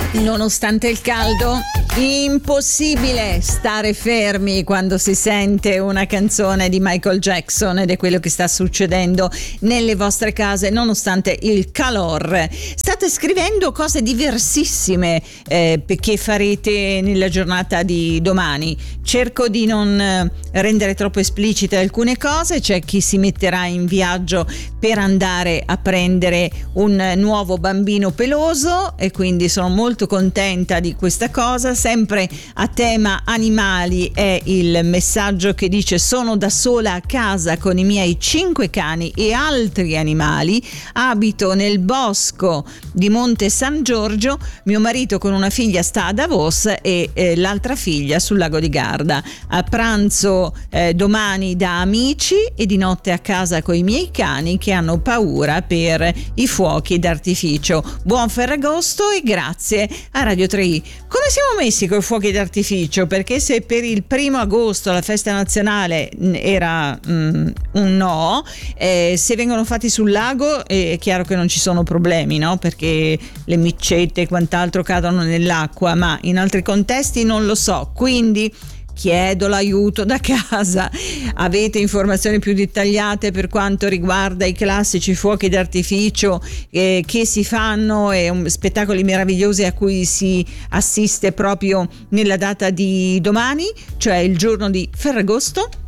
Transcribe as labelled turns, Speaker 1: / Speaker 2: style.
Speaker 1: Nonostante il caldo, impossibile stare fermi quando si sente una canzone di Michael Jackson, ed è quello che sta succedendo nelle vostre case nonostante il calor. State scrivendo cose diversissime che farete nella giornata di domani. Cerco di non rendere troppo esplicite alcune cose. C'è chi si metterà in viaggio per andare a prendere un nuovo bambino peloso, e quindi sono molto contenta di questa cosa. Sempre a tema animali è il messaggio che dice: sono da sola a casa con i miei 5 cani e altri animali, abito nel bosco di Monte San Giorgio, mio marito con una figlia sta a Davos e l'altra figlia sul lago di Garda. A pranzo domani da amici e di notte a casa con i miei cani che hanno paura per i fuochi d'artificio. Buon Ferragosto e grazie a Radio 3i. Come siamo messi con i fuochi d'artificio? Perché se per il 1° agosto la festa nazionale era un no, se vengono fatti sul lago è chiaro che non ci sono problemi, no? Perché le micette e quant'altro cadono nell'acqua, ma in altri contesti non lo so, quindi chiedo l'aiuto da casa. Avete informazioni più dettagliate per quanto riguarda i classici fuochi d'artificio che si fanno e spettacoli meravigliosi a cui si assiste proprio nella data di domani, cioè il giorno di Ferragosto?